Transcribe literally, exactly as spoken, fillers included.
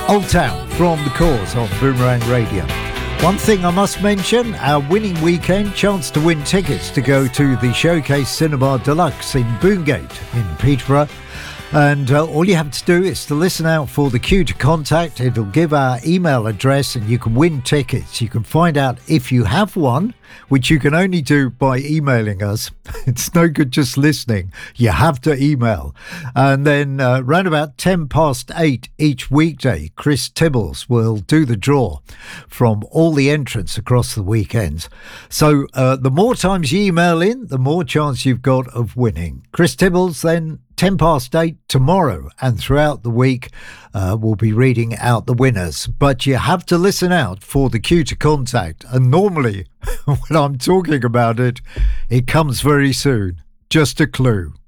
Old Town from The Cause on Boomerang Radio. One thing I must mention, our winning weekend, chance to win tickets to go to the Showcase Cinema Deluxe in Boongate in Peterborough. And uh, all you have to do is to listen out for the cue to contact. It'll give our email address and you can win tickets. You can find out if you have one, which you can only do by emailing us. It's no good just listening. You have to email. And then uh, round about ten past eight each weekday, Chris Tibbles will do the draw from all the entrants across the weekends. So uh, the more times you email in, the more chance you've got of winning. Chris Tibbles then ten past eight tomorrow, and throughout the week uh, we'll be reading out the winners. But you have to listen out for the cue to contact, and normally when I'm talking about it, it comes very soon. Just a clue.